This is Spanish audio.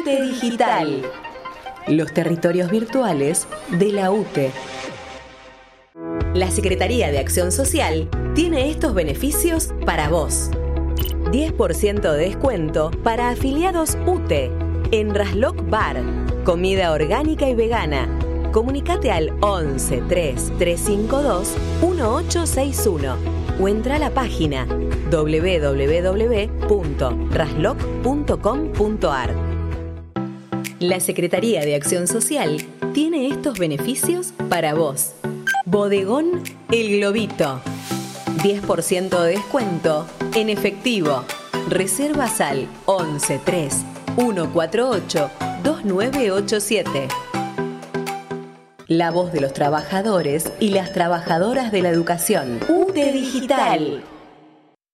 UTE Digital. Los territorios virtuales de la UTE. La Secretaría de Acción Social tiene estos beneficios para vos. 10% de descuento para afiliados UTE en Rasloc Bar. Comida orgánica y vegana. Comunicate al 11 3 352 1861 o entra a la página www.rasloc.com.ar. La Secretaría de Acción Social tiene estos beneficios para vos. Bodegón El Globito. 10% de descuento en efectivo. Reservas al 11 3 148 2987. La voz de los trabajadores y las trabajadoras de la educación. UTE Digital.